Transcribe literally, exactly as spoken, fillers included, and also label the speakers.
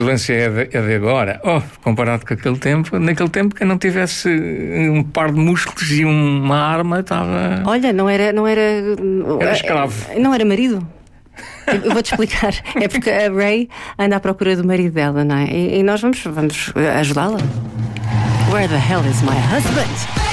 Speaker 1: violência é de, é de agora. Oh, comparado com aquele tempo, naquele tempo quem não tivesse um par de músculos e uma arma estava...
Speaker 2: Olha, não era... Não era,
Speaker 1: era escravo.
Speaker 2: Não era marido. Eu vou-te explicar. É porque a Ray anda à procura do marido dela, não é? E, e nós vamos, vamos ajudá-la. Where the hell is my husband?